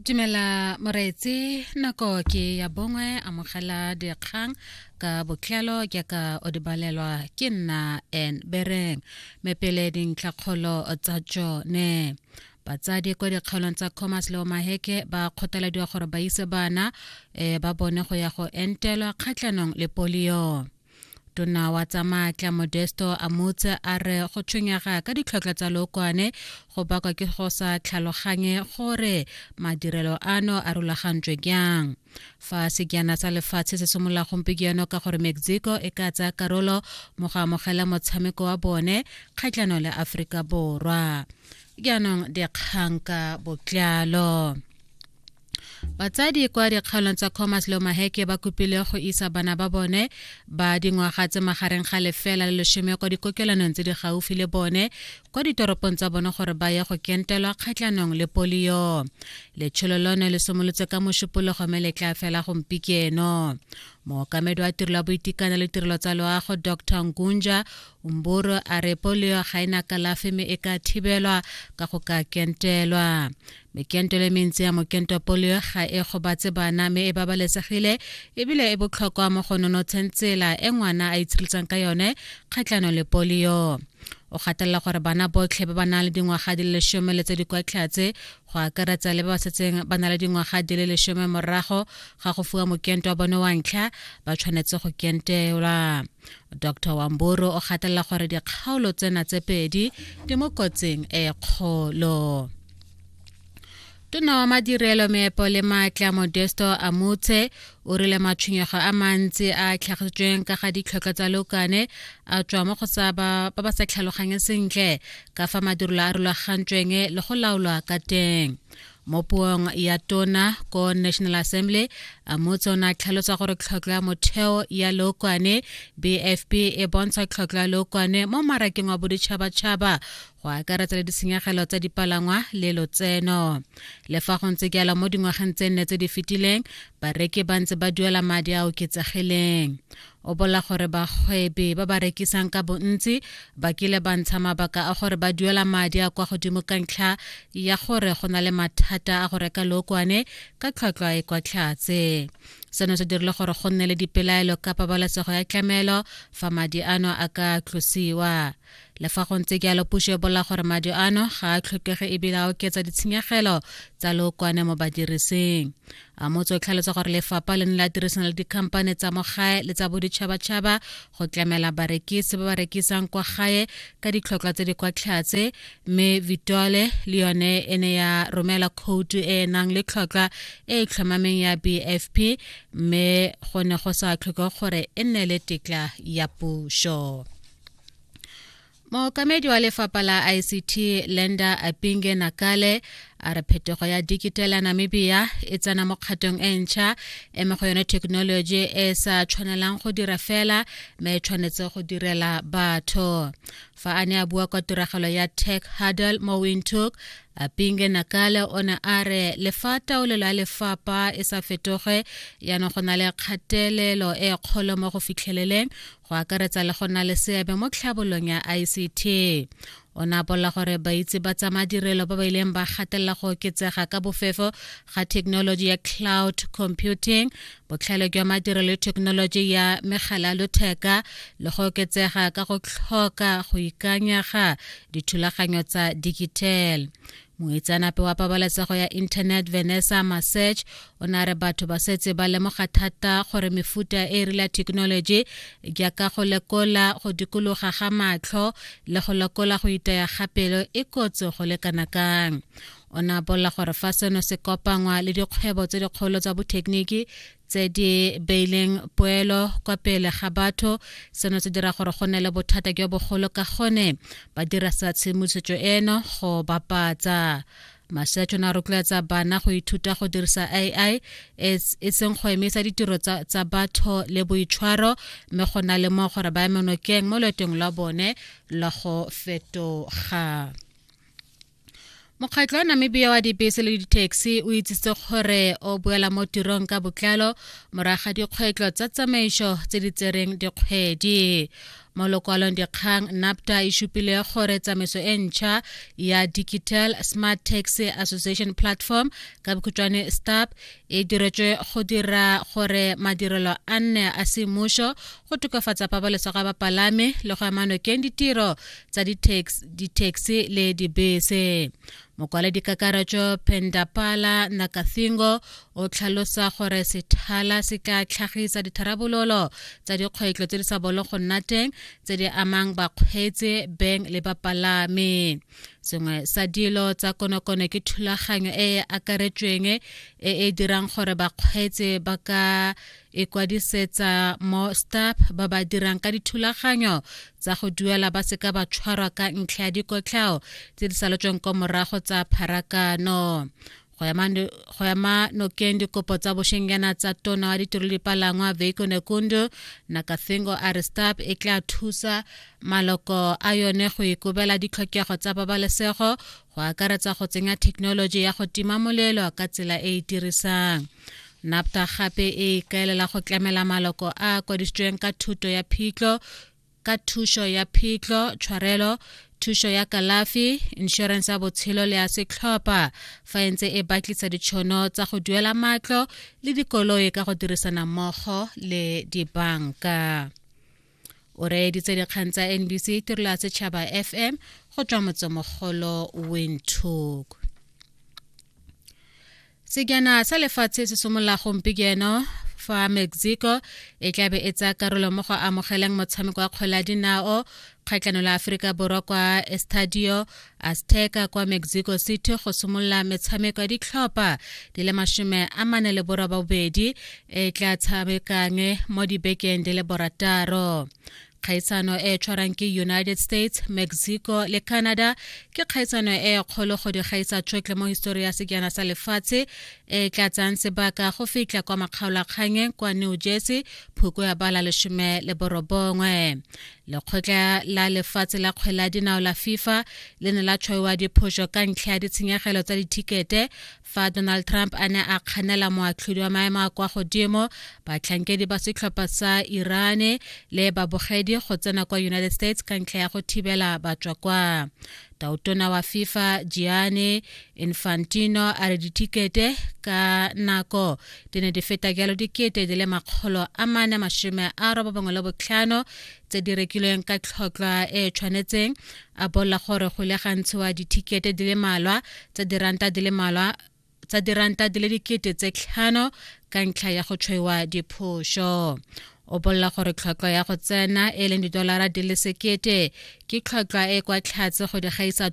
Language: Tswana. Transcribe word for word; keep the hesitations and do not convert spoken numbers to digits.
Dumela moretsi nako ke ya bongwe amogela dikgang ka botlalo ke ka odibalelwa ke nna en bereng mepele dintlakgolo tsa jone batsadi kwa dikgaolong tsa Commerce le Maheke ba kgothalediwa gore ba ise bana e ba bone go ya go entelwa kgatlhanong le polio. Tona wa tsa Maatla Modesto Amutse a re go tshwenyega ka ditlhotlhwa tsa lookwane go bakwa ke go sa tlhaloganye gore madirelo ano a rulagantswe jang. Fa sekana sa lefatshe se simolola gompieno ka gore Mexico e ka tsaya karolo mo go amogela motshameko wa bone kgatlhanong le Aforika Borwa. Jaanong dikgang ka botlalo. Batsadi kwa dikgaolong tsa Commerce le Maheke ba kopile go isa bana ba bone ba dingwaga tse magareng ga lefela le lesome kwa dikokelanong tse di gaufi le bone kwa ditoropong tsa bone gore ba ye go kentelwa kgatlhanong le polio. Letsholo lone le simolotse ka mošupologo mme le tla fela gompieno. Mookamedi wa tirelo ya boitekanelo le tirelo tsa loago Doctor Ngunja Umburo a re polio ga ena kalafi mme e ka thibelwa ka go ka kentelwa. Mekento le mentsi ya mokento polio ga e gobatse bana mme e babalesegile ebile e botlhokwa mo go nonotsheng tsela e ngwana a itshireletsang ka yone kgatlhanong le polio. O gatelela gore bana botlhe ba ba nang le dingwaga di le lesome le tse di kwa tlhatse go akaretsa le ba ba setseng ba na le dingwaga di le lesome morago ga go fiwa mokento wa bone wa ntlha ba tshwanetse go kentelwa. Doctor Wamburo o gatelela gore dikgaolo tsena tse pedi di mo kotsing e kgolo. Tona wa madirelo meepo le Maatla Modesto Amutse o rile matshwenyego a mantsi a tlhagisitsweng ka ga ditlhotlhwa tsa lookwane a tswa mo go sa ba ba sa tlhaloganye sentle ka fa madirelo a rulagantsweng le go laolwa ka teng. Mo puong ya tona ko National Assembly Amutse o na tlhalosa gore tlhotlhwa ya motheo ya lookwane B F P e bontsha tlhotlhwa ya lookwane mo marakeng wa boditšhabatšhaba go akaretsa le ditshenyegelo tsa dipalangwa le lotseno. Le fa go ntse jalo mo dingwageng tse nne tse di fetileng bareki ba ntse ba duela madi a oketsegileng. O bola gore bagwebi ba ba rekisang ka bontsi ba kile ba ntsha mabaka a gore ba duela madi a kwa godimo ka ntlha ya gore go na le mathata a go reka lookwane ka tlhotlhwa e kwa tlhatse. Seno se dirile gore go nne le dipelaelo ka pabalesego ya tlamelo fa madi ano a ka tlosiwa. Le fa go ntse jalo puso e bola gore madi ano ga a tlhokege ebile a oketsa ditshenyegelo tsa lookwane mo badirising. Amutse o tlhalosa gore lefapha le ne la dirisana le dikhampane tsa mo gae le tsa boditšhabatšhaba go tlamela barekisi ba ba rekisang kwa gae ka ditlhotlhwa tse di kwa tlhatse mme Vitole le yone e ne ya romela khoutu e e nang le tlhotlhwa e e tlhomameng ya B F P mme go ne go sa tlhoke gore e nne le tekla ya puso. Mookamedi wa lefapha la I C T Lenda Apinge Nakale a re phetogo ya digital ya Namibia e tsena mo kgatong e ntšha e me go yone technology e sa tshwanelang go dira fela mme e tshwanetse go direla batho. Fa a ne a bua kwa tiragalo ya Tech Huddle mo Windhoek Apinge Nakale o ne a re le fa taolelo ya lefapha e sa fetoge yaanong go na le kgatelelo e kgolo mo go fitlheleleng go akaretsa le go na le seabe mo tlhabolong ya I C T. O na bola gore ba itse ba tsa madirelo ba ba ileng ba gatelela go oketsega ka bofefo ga technology ya cloud computing, botlhale jwa madirelo le technology ya megala ya letheka le go oketsega ka go tlhoka go ikanyega dithulaganyo tsa digital. Moitsanape wa pabalesego ya internet Vanessa Masech o na re batho ba setse ba lemoga thata gore mefuta e rile technology jaaka go lekola go dikologa ga matlho le go lekola go itaya gapelo e kotse go lekana kang. O na bola gore fa seno se kopangwa le dikgwebo tse dikgolo tsa botekniki tse di beileng poelo kwa pele ga batho seno se dira gore go nne le bothata jwa bogolo ka gone ba dira sa tshedimosetso eno go bapatsa. Masetso na rotloetsa bana go ithuta go dirisa A I e seng go emisa ditiro tsa batho le boitshwaro mme go na le mo gore ba emenokeng mo letong la bone la go fetoga. Mokgatlho wa Namibia wa dibese le di-taxi o itsitse gore o buela mo tirong ka botlalo moraga dikgwetlo tsa tsamaiso tse di tsereng dikgwedi. mo lokwalong dikgang NAFTA e shupile gore tsamaiso e ntšha ya Digital Smart Taxi Association Platform ka bokhutswane S T A P e diretswe go dira gore madirelo a nne a semmušo go tokafatsa pabalesego ya bapalami le go ama nokeng ditiro tsa di-taxi le dibese. Mokwaledi kakaretso Pendapala Nakathingo o tlhalosa gore sethala se ka tlhagisa ditharabololo tsa dikgwetlho tse di sa bolong go nna teng tse di amang bakgweetsi beng le bapalami. Sengwe sa dilo tsa konokono ke thulaganyo e e akaretsweng e e dirang gore bakgweetsi ba ka ikwadisetsa mo S T A P ba ba dirang ka dithulaganyo tsa go duela ba seka ba tshwarwa ka ntlha ya dikotlhao tse di saletsweng ko morago tsa pharakano. Go ema nokeng dikopo tsa bošengyana tsa tona wa ditiro le dipalangwa Veiko Nekundu, Nakathingo a re S T A P e tla thusa maloko a yone go ikobela ditlhokego tsa pabalesego go akaretsa go tsenya thekenoloji ya go tima molelo ka tsela e e dirisang. NAFTA gape e kaelela go tlamela maloko a kwadisitsweng ka thuto ya phitlho ka thušo ya phitlho, tshwarelo, thušo ya kalafi, insurance ya botshelo le ya setlhopha fa entse e batlisa ditšhono tsa go duela matlo le dikoloi ka go dirisana mmogo le dibanka. O reeditse dikgang tsa N B C tirelo ya setšhaba F M go tswa motsemogolo Windhoek. Sejana sa lefatshe se simolola gompieno fa Mexico e tlabe e tsaya karolo mo go amogeleng motshameko wa kgwele ya dinao kgatlhanong la Aforika Borwa kwa Estadio Azteca kwa Mexico City go simolola metshameko ya ditlhopha di le masome a mane le borobedi e tla tshamekang mo dibekeng di le borataro. Kgaisano e tshwarang ke United States, Mexico le Canada ke kgaisano e kgolo go di gaisa tsotlhe mo histori ya sejana sa lefatshe e tla tsang sebaka go fitlha kwa makgaolakganyeng kwa New Jersey phoko ya bala lesome le borobongwe. Lekgotla la lefatshe la kgwele ya dinao la FIFA le ne la tshwaiwa diphoso ka ntlha ya ditshenyegelo tsa ditikete fa Donald Trump a ne a kganela moatlhodi wa maemo a kwa godimo batlhankedi ba setlhopha sa Iran le babogedi go tsena kwa United States ka ntlha ya go thibela batswa kwa. Tautona wa FIFA Gianni Infantino a re ditikete ka nako di ne di feta jalo dikete di le makgolo a mane masome a robongwe le botlhano tse di rekilweng ka tlhotlhwa e tshwanetseng a bolla gore go le gantshiwa ditikete di le malwa tsa diranta di le malwa tsa diranta di le dikete tse tlhano ka ntlha ya go tshwaiwa diphoso. O bolla gore tlhotlhwa ya go tsena e leng didolara di le sekete ke tlhotlhwa e kwa tlhatse go di gaisa